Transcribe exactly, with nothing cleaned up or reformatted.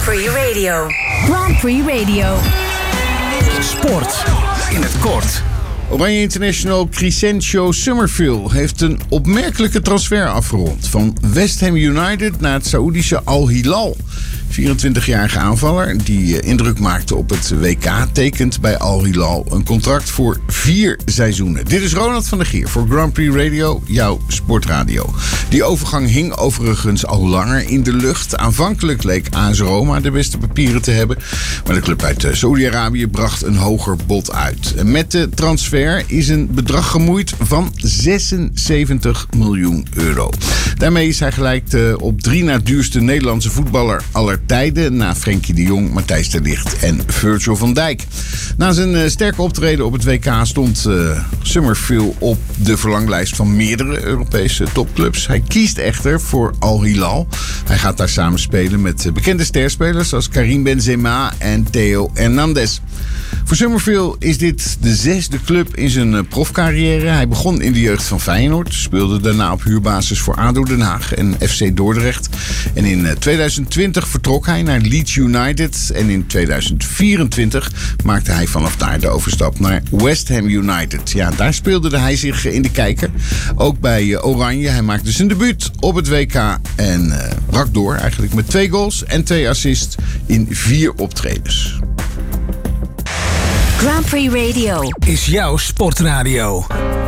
Prix Radio. Grand Prix Radio. Sport in het kort. Oranje International Crescencio Summerville heeft een opmerkelijke transfer afgerond. Van West Ham United naar het Saoedische Al Hilal. vierentwintigjarige aanvaller die indruk maakte op het W K tekent bij Al Hilal een contract voor vier seizoenen. Dit is Ronald van der Gier voor Grand Prix Radio, jouw sportradio. Die overgang hing overigens al langer in de lucht. Aanvankelijk leek A S Roma de beste papieren te hebben, maar de club uit Saudi-Arabië bracht een hoger bod uit. En met de transfer is een bedrag gemoeid van zesenzeventig miljoen euro. Daarmee is hij gelijk op drie na duurste Nederlandse voetballer aller tijden, na Frenkie de Jong, Matthijs de Ligt en Virgil van Dijk. Na zijn uh, sterke optreden op het W K stond uh, Summerville op de verlanglijst van meerdere Europese topclubs. Hij kiest echter voor Al Hilal. Hij gaat daar samen spelen met uh, bekende sterspelers zoals Karim Benzema en Theo Hernandez. Voor Summerville is dit de zesde club in zijn uh, profcarrière. Hij begon in de jeugd van Feyenoord, speelde daarna op huurbasis voor A D O Den Haag en F C Dordrecht. En in uh, tweeduizend twintig vertrok hij naar Leeds United en in tweeduizend vierentwintig maakte hij vanaf daar de overstap naar West Ham United. Ja, daar speelde hij zich in de kijker. Ook bij uh, Oranje. Hij maakte zijn debuut op het W K en uh, brak door eigenlijk met twee goals en twee assists in vier optredens. Grand Prix Radio Is jouw sportradio.